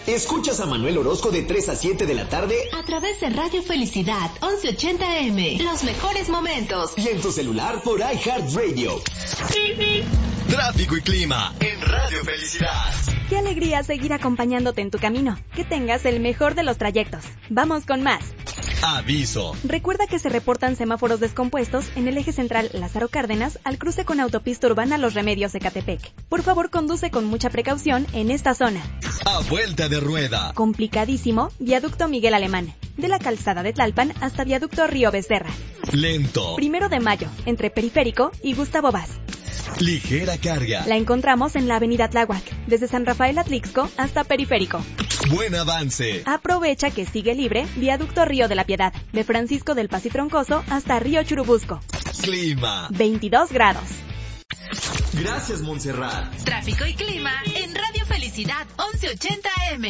Escuchas a Manuel Orozco de 3 a 7 de la tarde a través de Radio Felicidad 1180M. Los mejores momentos. Y en tu celular por iHeartRadio. Tráfico y clima en Radio Felicidad. Qué alegría seguir acompañándote en tu camino. Que tengas el mejor de los trayectos. Vamos con más. Aviso. Recuerda que se reportan semáforos descompuestos en el eje central Lázaro Cárdenas al cruce con autopista urbana Los Remedios Ecatepec. Por favor, conduce con mucha precaución en esta zona. A vuelta de rueda. Complicadísimo, viaducto Miguel Alemán. De la calzada de Tlalpan hasta viaducto Río Becerra. Lento. 1 de mayo, entre Periférico y Gustavo Vaz. Ligera carga. La encontramos en la avenida Tláhuac, desde San Rafael Atlixco hasta Periférico. Buen avance. Aprovecha que sigue libre viaducto Río de la Piedad, de Francisco del Paz y Troncoso hasta Río Churubusco. Clima. 22 grados. Gracias, Montserrat. Tráfico y clima en Radio Felicidad 1180M.